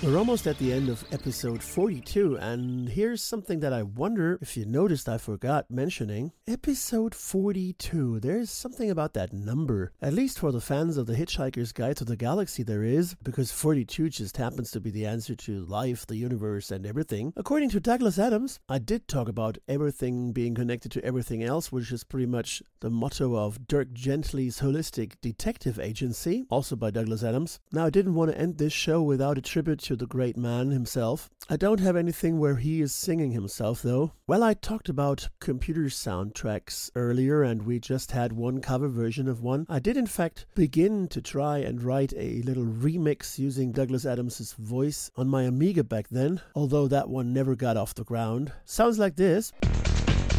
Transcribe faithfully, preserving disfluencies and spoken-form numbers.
We're almost at the end of episode forty-two, and here's something that I wonder if you noticed I forgot mentioning. Episode forty-two, there's something about that number. At least for the fans of The Hitchhiker's Guide to the Galaxy there is, because forty-two just happens to be the answer to life, the universe, and everything. According to Douglas Adams, I did talk about everything being connected to everything else, which is pretty much the motto of Dirk Gently's Holistic Detective Agency, also by Douglas Adams. Now, I didn't want to end this show without a tribute to the great man himself. I don't have anything where he is singing himself, though. Well, I talked about computer soundtracks earlier, and we just had one cover version of one. I did, in fact, begin to try and write a little remix using Douglas Adams' voice on my Amiga back then, although that one never got off the ground. Sounds like this.